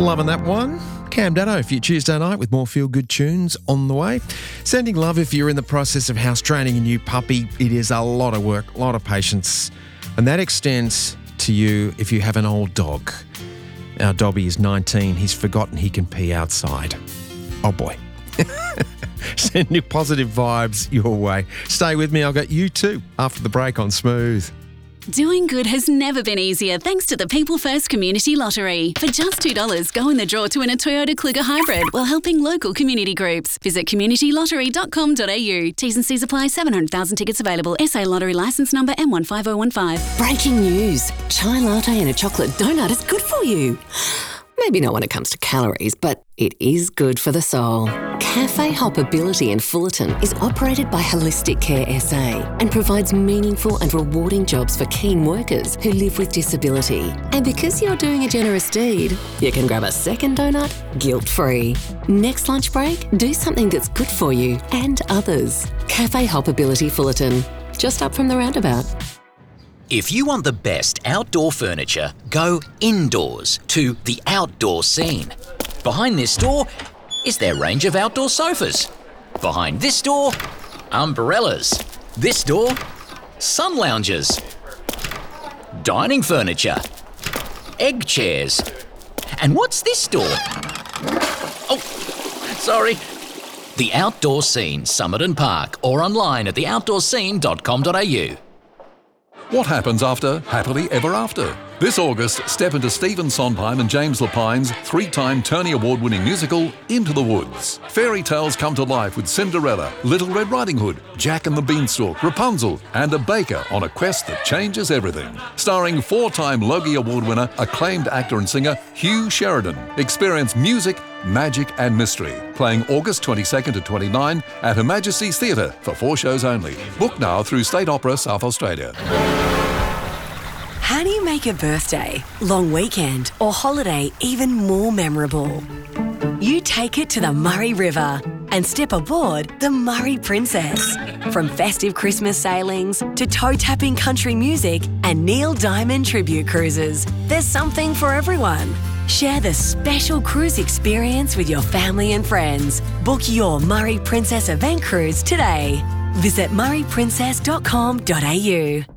Loving that one. Cam Dado for your Tuesday night with more feel-good tunes on the way. Sending love if you're in the process of house training a new puppy. It is a lot of work, a lot of patience. And that extends to you if you have an old dog. Our Dobby is 19. He's forgotten he can pee outside. Oh boy. Sending positive vibes your way. Stay with me. I'll get you too after the break on Smooth. Doing good has never been easier thanks to the People First Community Lottery. For just $2, go in the draw to win a Toyota Kluger Hybrid while helping local community groups. Visit communitylottery.com.au. T's and C's apply. 700,000 tickets available. SA Lottery licence number M15015. Breaking news. Chai latte and a chocolate donut is good for you. Maybe not when it comes to calories, but it is good for the soul. Cafe Hoppability in Fullerton is operated by Holistic Care SA and provides meaningful and rewarding jobs for keen workers who live with disability. And because you're doing a generous deed, you can grab a second donut guilt-free. Next lunch break, do something that's good for you and others. Cafe Hoppability Fullerton, just up from the roundabout. If you want the best outdoor furniture, go indoors to The Outdoor Scene. Behind this door is their range of outdoor sofas. Behind this door, umbrellas. This door, sun loungers. Dining furniture. Egg chairs. And what's this door? Oh, sorry. The Outdoor Scene, Somerton Park, or online at theoutdoorscene.com.au. What happens after Happily Ever After? This August, step into Stephen Sondheim and James Lapine's 3-time Tony Award-winning musical, Into the Woods. Fairy tales come to life with Cinderella, Little Red Riding Hood, Jack and the Beanstalk, Rapunzel, and a baker on a quest that changes everything. Starring 4-time Logie Award winner, acclaimed actor and singer Hugh Sheridan. Experience music, magic and mystery. Playing August 22nd to 29 at Her Majesty's Theatre for 4 shows only. Book now through State Opera South Australia. How do you make a birthday, long weekend or holiday even more memorable? You take it to the Murray River and step aboard the Murray Princess. From festive Christmas sailings to toe-tapping country music and Neil Diamond tribute cruises, there's something for everyone. Share the special cruise experience with your family and friends. Book your Murray Princess event cruise today. Visit murrayprincess.com.au.